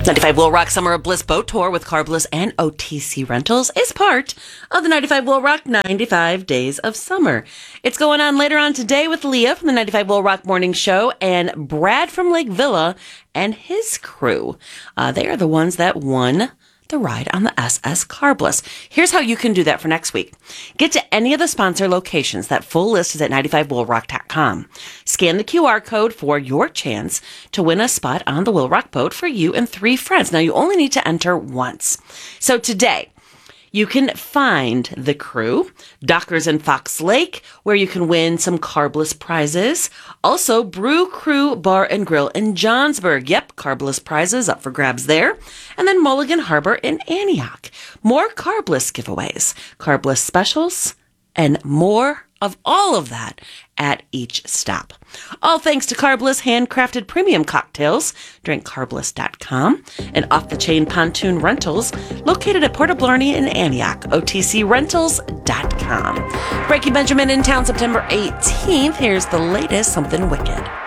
95 Will Rock Summer of Bliss Boat Tour with Carbliss and OTC Rentals is part of the 95 Will Rock 95 Days of Summer. It's going on later on today with Leah from the 95 Will Rock Morning Show and Brad from Lake Villa and his crew. They are the ones that won the ride on the SS Carbliss. Here's how you can do that for next week. Get to any of the sponsor locations. That full list is at 95willrock.com. Scan the QR code for your chance to win a spot on the Will Rock boat for you and 3 friends. Now, you only need to enter once. So today, you can find the crew, Dockers in Fox Lake, where you can win some Carbliss prizes. Also, Brew Crew Bar and Grill in Johnsburg. Yep, Carbliss prizes up for grabs there. And then Mulligan Harbor in Antioch. More Carbliss giveaways, Carbliss specials, and more of all of that at each stop. All thanks to Carbliss handcrafted premium cocktails. Drink Carbliss.com and Off the Chain Pontoon Rentals located at Port of Blarney in Antioch. OTCRentals.com. Frankie Benjamin in town September 18th. Here's the latest Something Wicked.